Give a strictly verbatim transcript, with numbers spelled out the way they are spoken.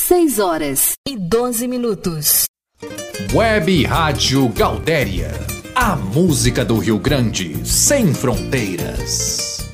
seis horas e doze minutos. Web Rádio Gaudéria. A música do Rio Grande, sem fronteiras.